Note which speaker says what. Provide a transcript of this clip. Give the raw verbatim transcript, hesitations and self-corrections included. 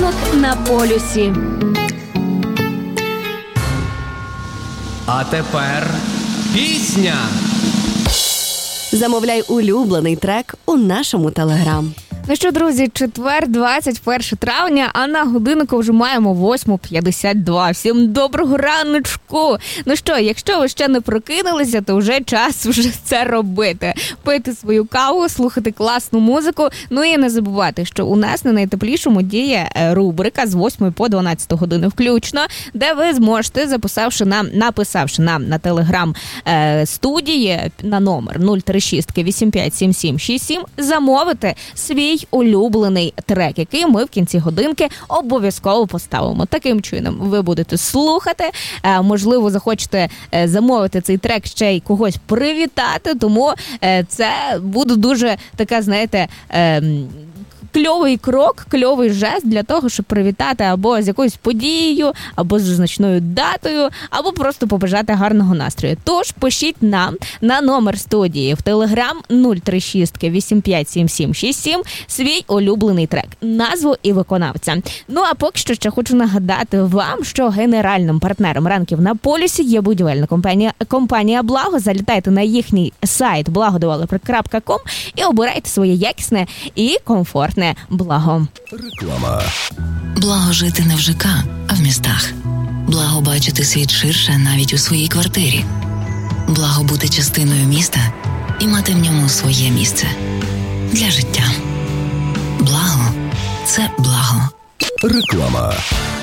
Speaker 1: Ранок на полюсі.
Speaker 2: А тепер пісня.
Speaker 3: Замовляй улюблений трек у нашому Телеграм.
Speaker 4: Ну що, друзі, четвер, двадцять перше травня, а на годиннику вже маємо восьма п'ятдесят два. Всім доброго раночку! Ну що, якщо ви ще не прокинулися, то вже час вже це робити. Пити свою каву, слухати класну музику. Ну і не забувати, що у нас на найтеплішому діє рубрика з восьмої по дванадцяту годину включно, де ви зможете, записавши нам, написавши нам на Телеграм е, студії на номер нуль три шість вісім п'ять сім сім шість сім, замовити свій улюблений трек, який ми в кінці годинки обов'язково поставимо. Таким чином ви будете слухати, можливо, захочете замовити цей трек ще й когось привітати, тому це буде дуже така, знаєте, кльовий крок, кльовий жест для того, щоб привітати або з якоюсь подією, або з значною датою, або просто побажати гарного настрою. Тож пишіть нам на номер студії в Телеграм нуль три шість вісім п'ять сім сім шість сім свій улюблений трек, назву і виконавця. Ну а поки що ще хочу нагадати вам, що генеральним партнером ранків на полюсі є будівельна компанія, компанія «Благо». Залітайте на їхній сайт благодевелопер крапка ком і обирайте своє якісне і комфортне благо.
Speaker 2: Реклама.
Speaker 5: Благо жити не в ЖК, а в містах. Благо бачити світ ширше навіть у своїй квартирі. Благо бути частиною міста і мати в ньому своє місце. Для життя. Благо – це благо.
Speaker 2: Реклама.